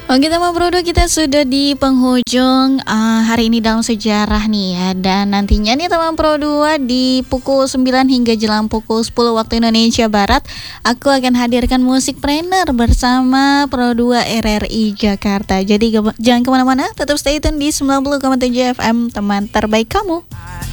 Oke teman Bro, kita sudah di penghujung hari ini dalam sejarah nih ya. Dan nantinya nih teman Pro 2 di pukul 9 hingga jelang pukul 10 waktu Indonesia Barat, aku akan hadirkan Musik Planner bersama Pro 2 RRI Jakarta. Jadi jangan kemana-mana, tetap stay tune di 90,7 FM, teman terbaik kamu.